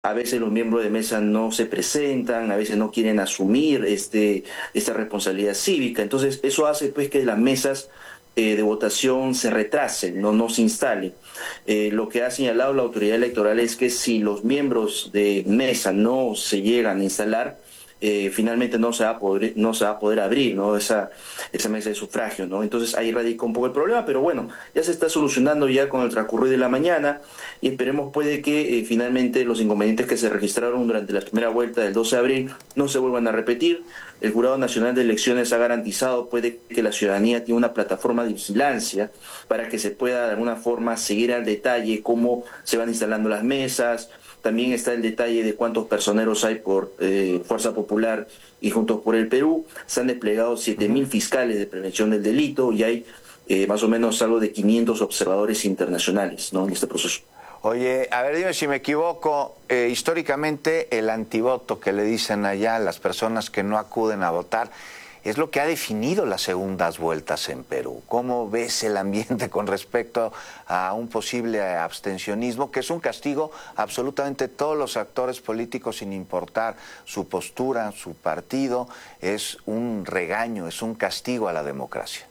A veces los miembros de mesa no se presentan, a veces no quieren asumir esta responsabilidad cívica. Entonces, eso hace pues que las mesas de votación se retrasen, no se instalen. Lo que ha señalado la autoridad electoral es que si los miembros de mesa no se llegan a instalar, finalmente no se va a poder abrir, ¿no? Esa mesa de sufragio, ¿no? Entonces ahí radica un poco el problema, pero bueno, ya se está solucionando ya con el transcurrir de la mañana y esperemos puede que finalmente los inconvenientes que se registraron durante la primera vuelta del 12 de abril no se vuelvan a repetir. El Jurado Nacional de Elecciones ha garantizado puede que la ciudadanía tiene una plataforma de vigilancia para que se pueda de alguna forma seguir al detalle cómo se van instalando las mesas. También está el detalle de cuántos personeros hay por Fuerza Popular y Juntos por el Perú. Se han desplegado 7.000 fiscales de prevención del delito y hay más o menos algo de 500 observadores internacionales, ¿no?, en este proceso. Oye, a ver, dime si me equivoco, históricamente el antivoto que le dicen allá a las personas que no acuden a votar es lo que ha definido las segundas vueltas en Perú. ¿Cómo ves el ambiente con respecto a un posible abstencionismo, que es un castigo a absolutamente todos los actores políticos sin importar su postura, su partido? Es un regaño, es un castigo a la democracia.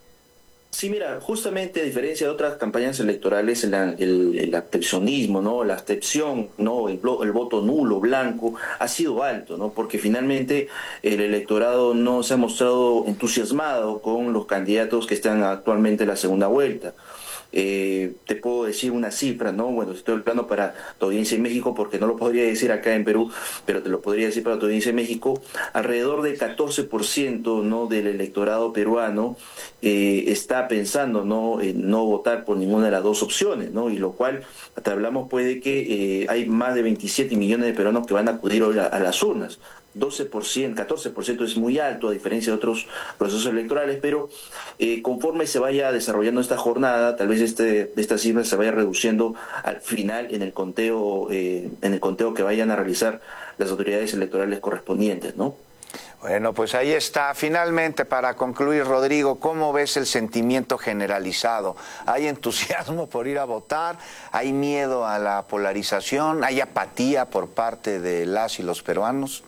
Sí, mira, justamente a diferencia de otras campañas electorales, el abstencionismo, ¿no?, la abstención, ¿no?, el voto nulo, blanco, ha sido alto, ¿no?, porque finalmente el electorado no se ha mostrado entusiasmado con los candidatos que están actualmente en la segunda vuelta. Te puedo decir una cifra, ¿no? Bueno, estoy hablando para tu audiencia en México porque no lo podría decir acá en Perú, pero te lo podría decir para tu audiencia en México. Alrededor del 14%, ¿no?, del electorado peruano está pensando, ¿no?, en no votar por ninguna de las dos opciones, ¿no? Y lo cual, te hablamos pues de que hay más de 27 millones de peruanos que van a acudir hoy a las urnas. 12%, 14% es muy alto a diferencia de otros procesos electorales, pero conforme se vaya desarrollando esta jornada, tal vez esta cifra se vaya reduciendo al final en el conteo que vayan a realizar las autoridades electorales correspondientes, ¿no? Bueno, pues ahí está. Finalmente, para concluir, Rodrigo, ¿cómo ves el sentimiento generalizado? ¿Hay entusiasmo por ir a votar? ¿Hay miedo a la polarización? ¿Hay apatía por parte de las y los peruanos?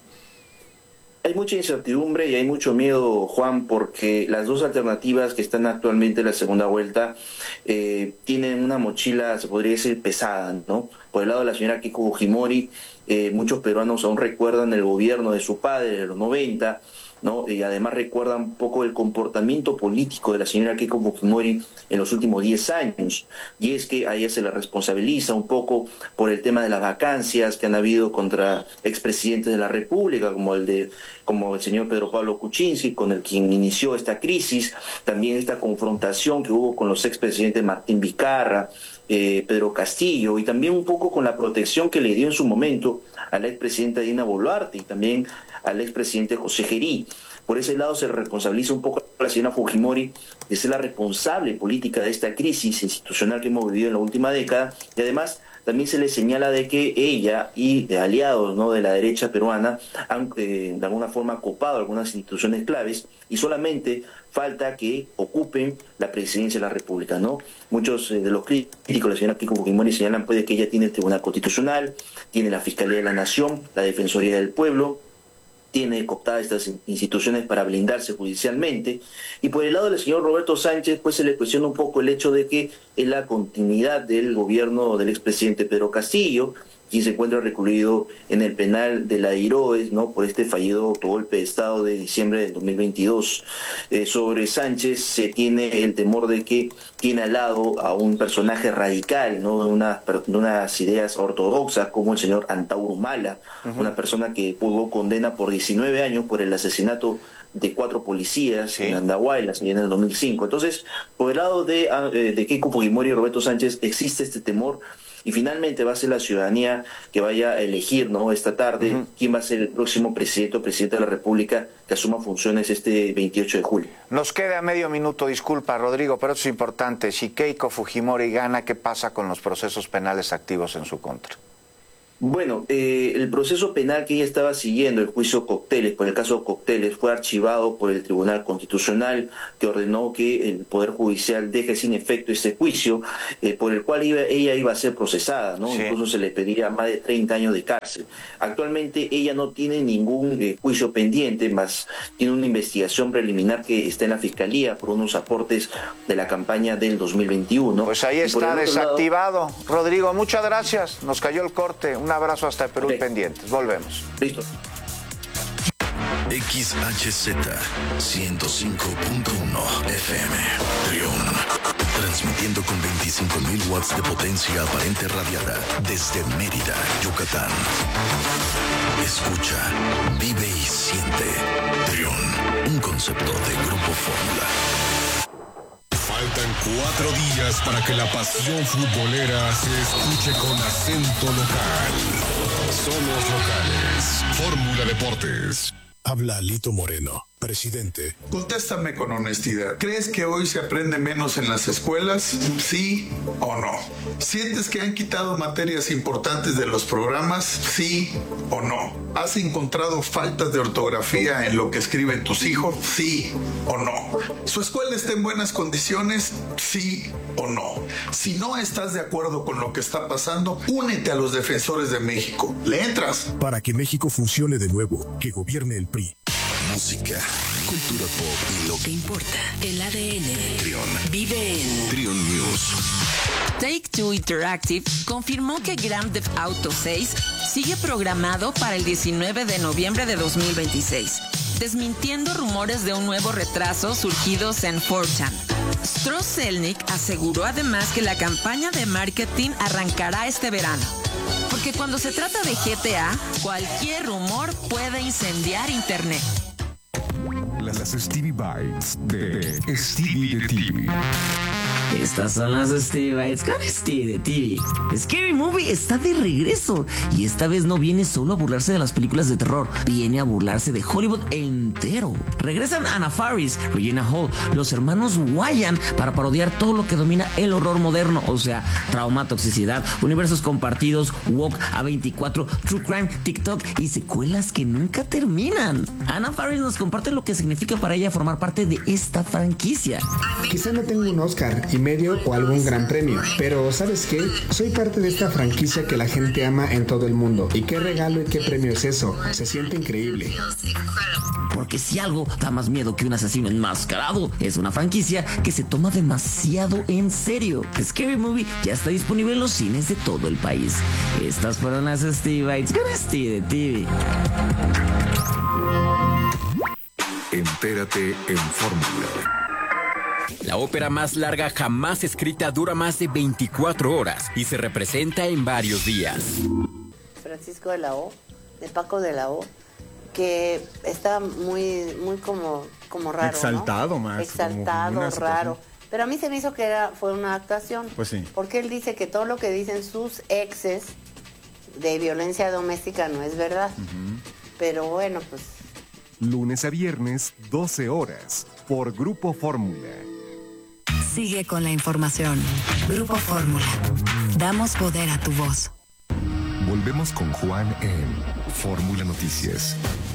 Hay mucha incertidumbre y hay mucho miedo, Juan, porque las dos alternativas que están actualmente en la segunda vuelta tienen una mochila, se podría decir, pesada, ¿no? Por el lado de la señora Keiko Fujimori, muchos peruanos aún recuerdan el gobierno de su padre de los 90, ¿no? Y además recuerdan un poco el comportamiento político de la señora Keiko Fujimori en los últimos 10 años. Y es que a ella se le responsabiliza un poco por el tema de las vacancias que han habido contra expresidentes de la República, como el señor Pedro Pablo Kuczynski, con el quien inició esta crisis, también esta confrontación que hubo con los expresidentes Martín Vizcarra, Pedro Castillo, y también un poco con la protección que le dio en su momento a la expresidenta Dina Boluarte y también al expresidente José Gerí. Por ese lado se responsabiliza un poco a la señora Fujimori de ser la responsable política de esta crisis institucional que hemos vivido en la última década, y además también se le señala de que ella y de aliados, ¿no?, de la derecha peruana han de alguna forma copado algunas instituciones claves y solamente falta que ocupen la presidencia de la República, ¿no? Muchos de los críticos de la señora Keiko Fujimori señalan pues, que ella tiene el Tribunal Constitucional, tiene la Fiscalía de la Nación, la Defensoría del Pueblo, tiene cooptadas estas instituciones para blindarse judicialmente. Y por el lado del señor Roberto Sánchez, pues se le cuestiona un poco el hecho de que es la continuidad del gobierno del expresidente Pedro Castillo, quien se encuentra recluido en el penal de la Iroes, ¿no?, por este fallido autogolpe de Estado de diciembre del 2022. Sobre Sánchez se tiene el temor de que tiene al lado a un personaje radical, ¿no?, de unas ideas ortodoxas, como el señor Antauro Humala, una persona que pudo condena por 19 años por el asesinato de 4 policías en Andahuaylas en el 2005. Entonces, por el lado de Keiko Fujimori y Roberto Sánchez existe este temor y finalmente va a ser la ciudadanía que vaya a elegir, ¿no?, esta tarde quién va a ser el próximo presidente o presidenta de la República que asuma funciones este 28 de julio. Nos queda medio minuto, disculpa, Rodrigo, pero esto es importante. Si Keiko Fujimori gana, ¿qué pasa con los procesos penales activos en su contra? Bueno, el proceso penal que ella estaba siguiendo, el juicio Cocteles, por el caso Cocteles, fue archivado por el Tribunal Constitucional, que ordenó que el Poder Judicial deje sin efecto este juicio, por el cual ella iba a ser procesada, ¿no? Sí. Incluso se le pediría más de 30 años de cárcel. Actualmente ella no tiene ningún juicio pendiente, más tiene una investigación preliminar que está en la Fiscalía por unos aportes de la campaña del 2021. Pues ahí está desactivado. Rodrigo, muchas gracias. Nos cayó el corte. Un abrazo hasta Perú, okay. Pendientes. Volvemos. Listo. XHZ 105.1 FM Trión, transmitiendo con 25.000 watts de potencia aparente radiada desde Mérida, Yucatán. Escucha, vive y siente Trión, un concepto de Grupo Fórmula. Faltan 4 días para que la pasión futbolera se escuche con acento local. Somos locales. Fórmula Deportes. Habla Lito Moreno, presidente. Contéstame con honestidad. ¿Crees que hoy se aprende menos en las escuelas? ¿Sí o no? ¿Sientes que han quitado materias importantes de los programas? ¿Sí o no? ¿Has encontrado faltas de ortografía en lo que escriben tus hijos? ¿Sí o no? ¿Su escuela está en buenas condiciones? ¿Sí o no? Si no estás de acuerdo con lo que está pasando, únete a los defensores de México. ¿Le entras? Para que México funcione de nuevo, que gobierne el PRI. Música, cultura pop y lo que importa, el ADN. Trión. Vive en Trión News. Take-Two Interactive confirmó que Grand Theft Auto 6 sigue programado para el 19 de noviembre de 2026, desmintiendo rumores de un nuevo retraso surgidos en 4chan. Stroh-Selnick aseguró además que la campaña de marketing arrancará este verano, porque cuando se trata de GTA, cualquier rumor puede incendiar Internet. Las Stevie Bites de Stevie de TV. Estas son las Stevie Bites con Stevie de TV. Scary Movie está de regreso y esta vez no viene solo a burlarse de las películas de terror, viene a burlarse de Hollywood entero. Regresan Anna Faris, Regina Hall, los hermanos Wyan para parodiar todo lo que domina el horror moderno, o sea, trauma, toxicidad, universos compartidos, woke, A24, true crime, TikTok y secuelas que nunca terminan. Anna Faris nos comparte lo que significa para ella formar parte de esta franquicia. Quizá no tengo un Oscar y medio o algún gran premio, pero ¿sabes qué? Soy parte de esta franquicia que la gente ama en todo el mundo. ¿Y qué regalo y qué premio es eso? Se siente increíble. Porque si algo da más miedo que un asesino enmascarado, es una franquicia que se toma demasiado en serio. Scary Movie ya está disponible en los cines de todo el país. Estas fueron las Stevie Bites con Stevie de TV. Entérate en Fórmula. La ópera más larga jamás escrita dura más de 24 horas y se representa en varios días. Francisco de la O, de Paco de la O, que está muy como raro, exaltado, ¿no? Más. Exaltado, raro. Pero a mí se me hizo que fue una actuación. Pues sí. Porque él dice que todo lo que dicen sus exes de violencia doméstica no es verdad. Uh-huh. Pero bueno, pues... Lunes a viernes, 12 horas, por Grupo Fórmula. Sigue con la información. Grupo Fórmula. Damos poder a tu voz. Volvemos con Juan en Fórmula Noticias.